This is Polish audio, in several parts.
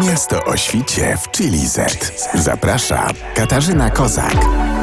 Miasto o świcie w Chili Z. Zaprasza Katarzyna Kozak.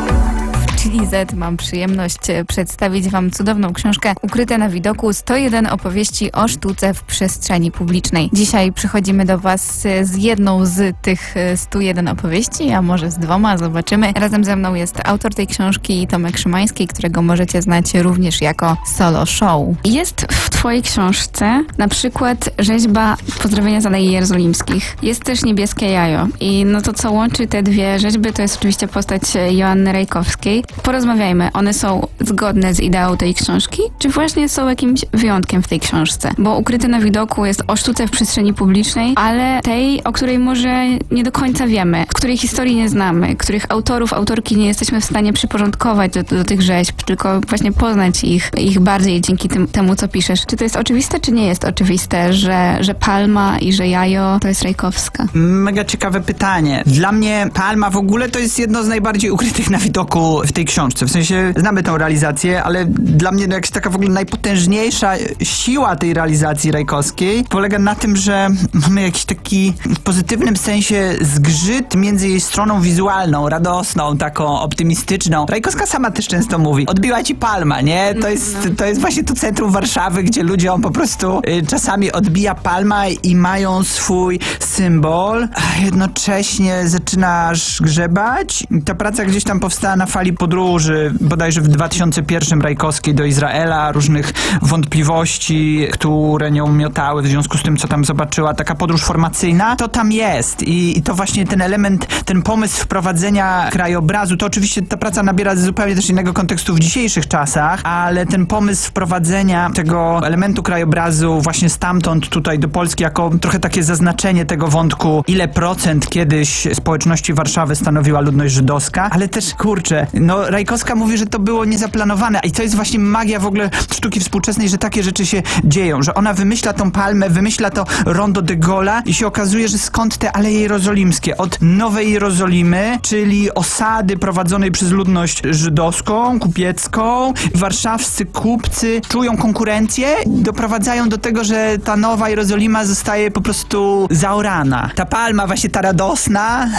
W Chili Z mam przyjemność przedstawić Wam cudowną książkę Ukryte na widoku 101 opowieści o sztuce w przestrzeni publicznej. Dzisiaj przychodzimy do Was z jedną z tych 101 opowieści, a może z dwoma, zobaczymy. Razem ze mną jest autor tej książki Tomek Szymański, którego możecie znać również jako Solo Show. Jest w Twojej książce na przykład rzeźba Pozdrowienia z Alei Jerozolimskich. Jest też Niebieskie Jajo. I no to, co łączy te dwie rzeźby, to jest oczywiście postać Joanny Rajkowskiej. Porozmawiajmy, one są zgodne z ideą tej książki, czy właśnie są jakimś wyjątkiem w tej książce? Bo Ukryte na widoku jest o sztuce w przestrzeni publicznej, ale tej, o której może nie do końca wiemy, której historii nie znamy, których autorów, autorki nie jesteśmy w stanie przyporządkować do tych rzeźb, tylko właśnie poznać ich bardziej dzięki temu, co piszesz. Czy to jest oczywiste, czy nie jest oczywiste, że Palma i że Jajo to jest Rajkowska? Mega ciekawe pytanie. Dla mnie Palma w ogóle to jest jedno z najbardziej ukrytych na widoku w tej książce. W sensie znamy tę realizację, ale dla mnie jakaś taka w ogóle najpotężniejsza siła tej realizacji Rajkowskiej polega na tym, że mamy jakiś taki w pozytywnym sensie zgrzyt między jej stroną wizualną, radosną, taką optymistyczną. Rajkowska sama też często mówi, odbiła ci Palma, nie? To jest właśnie to centrum Warszawy, gdzie ludziom po prostu czasami odbija Palma i mają swój symbol, a jednocześnie zaczynasz grzebać. Ta praca gdzieś tam powstała na fali podróży, bodajże w 2001 Rajkowskiej do Izraela, różnych wątpliwości, które nią miotały w związku z tym, co tam zobaczyła. Taka podróż formacyjna, to tam jest. I to właśnie ten element, ten pomysł wprowadzenia krajobrazu, to oczywiście ta praca nabiera zupełnie też innego kontekstu w dzisiejszych czasach, ale ten pomysł wprowadzenia tego elementu krajobrazu właśnie stamtąd tutaj do Polski jako trochę takie zaznaczenie tego wątku, ile procent kiedyś społeczności Warszawy stanowiła ludność żydowska, ale też, kurczę, no Rajkowska mówi, że to było niezaplanowane i to jest właśnie magia w ogóle sztuki współczesnej, że takie rzeczy się dzieją, że ona wymyśla tą Palmę, wymyśla to Rondo de Gaulle'a i się okazuje, że skąd te Aleje Jerozolimskie? Od Nowej Jerozolimy, czyli osady prowadzonej przez ludność żydowską, kupiecką. Warszawscy kupcy czują konkurencję, doprowadzają do tego, że ta Nowa Jerozolima zostaje po prostu zaorana. Ta Palma właśnie ta radosna,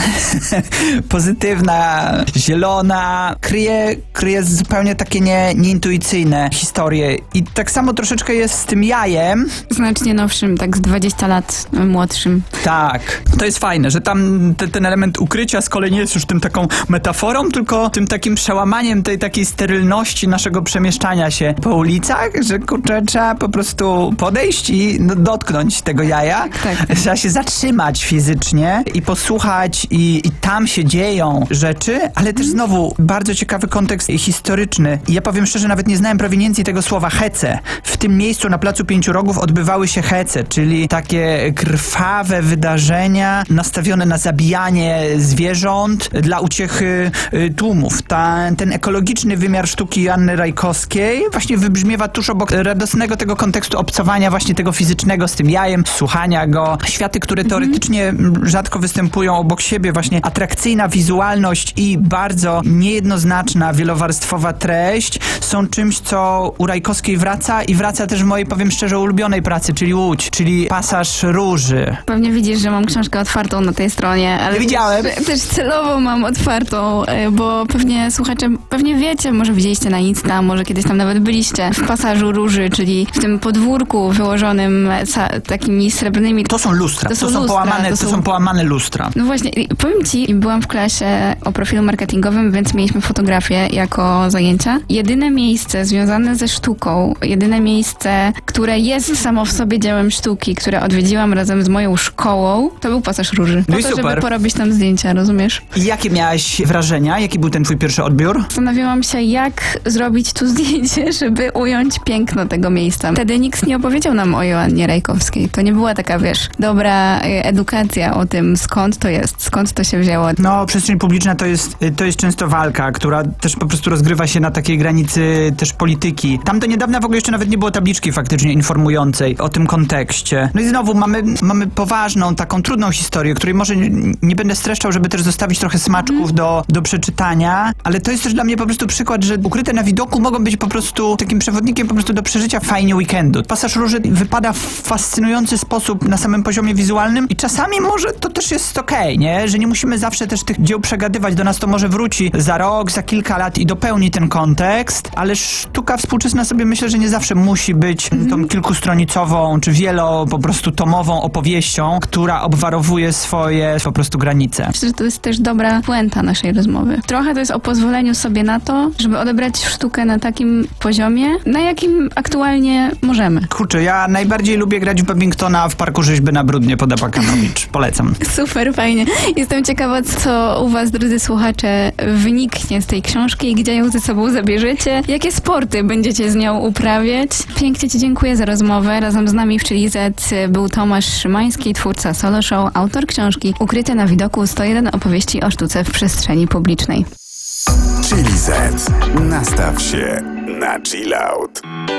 pozytywna, zielona, kryje zupełnie takie nieintuicyjne historie. I tak samo troszeczkę jest z tym jajem. Znacznie nowszym, tak z 20 lat młodszym. Tak. To jest fajne, że tam ten element ukrycia z kolei nie jest już tym taką metaforą, tylko tym takim przełamaniem tej takiej sterylności naszego przemieszczania się po ulicach, że kurczę, trzeba po prostu podejść i dotknąć tego jaja. Tak. Trzeba się zatrzymać fizycznie i posłuchać i tam się dzieją rzeczy, ale też znowu bardzo ciekawy kontekst historyczny. I ja powiem szczerze, nawet nie znałem proweniencji tego słowa hece. W tym miejscu na Placu Pięciu Rogów odbywały się hece, czyli takie krwawe wydarzenia nastawione na zabijanie zwierząt dla uciechy tłumów. Ten ekologiczny wymiar sztuki Joanny Rajkowskiej właśnie wybrzmiewa tuż obok radosnego tego kontekstu obcowania właśnie tego fizycznego z tym jajem, słuchania go. Światy, które teoretycznie rzadko występują obok siebie, właśnie atrakcyjna wizualność i bardzo niejednoznaczna, wielowarstwowa treść są czymś, co u Rajkowskiej wraca też w mojej, powiem szczerze, ulubionej pracy, czyli Łódź, czyli Pasaż Róży. Pewnie widzisz, że mam książkę otwartą na tej stronie, ale widziałem. Też celowo mam otwartą, bo pewnie słuchacze, wiecie, może widzieliście na Insta, może kiedyś tam nawet byliście w Pasażu Róży, czyli w tym podwórku wyłożonym takimi srebrnymi... To są lustra. To są połamane lustra. No właśnie, powiem ci, byłam w klasie o profilu marketingowym, więc mieliśmy fotografię jako zajęcia. Jedyne miejsce związane ze sztuką, jedyne miejsce, które jest samo w sobie dziełem sztuki, które odwiedziłam razem z moją szkołą, to był Pasaż Róży. No i to, super. Żeby porobić tam zdjęcia, rozumiesz? I jakie miałaś wrażenia? Jaki był ten twój pierwszy odbiór? Zastanawiałam się, jak zrobić tu zdjęcie, żeby ująć piękno tego miejsca. Wtedy nikt nie opowiedział nam o Joannie Rajkowskiej. To nie była taka, dobra edukacja o tym, skąd to jest, skąd to się wzięło. No, przestrzeń publiczna to jest często walka, która też po prostu rozgrywa się na takiej granicy też polityki. Tam do niedawna w ogóle jeszcze nawet nie było tabliczki faktycznie informującej o tym kontekście. No i znowu mamy poważną, taką trudną historię, której może nie będę streszczał, żeby też zostawić trochę smaczków do przeczytania, ale to jest też dla mnie po prostu przykład, że Ukryte na widoku mogą być po prostu takim przewodnikiem po prostu do przeżycia fajnie weekendu. Pasaż Róży wypada w fascynujący sposób na samym poziomie wizualnym i czasami może to też jest okej, nie? Że nie musimy zawsze też tych dzieł przegadywać, do nas to może wróci za rok, za kilka lat i dopełni ten kontekst, ale sztuka współczesna sobie myślę, że nie zawsze musi być tą kilkustronicową, czy po prostu tomową opowieścią, która obwarowuje swoje po prostu granice. Myślę, że to jest też dobra puenta naszej rozmowy. Trochę to jest o pozwoleniu sobie na to, żeby odebrać sztukę na takim poziomie, na jakim aktualnie możemy. Kurczę, ja najbardziej lubię grać w Babingtona w Parku Rzeźby na Brudnie pod Abakanowicz. Polecam. Super, fajnie. Jestem ciekawa, co u was, drodzy słuchacze, wyniknie z tej książki i gdzie ją ze sobą zabierzecie. Jakie sporty będziecie z nią uprawiać? Pięknie ci dziękuję za rozmowę. Razem z nami w Chili Z był Tomasz Szymański, twórca Solo Show, autor książki Ukryte na widoku 101 opowieści o sztuce w przestrzeni publicznej. Chili Z. Nastaw się na chill out.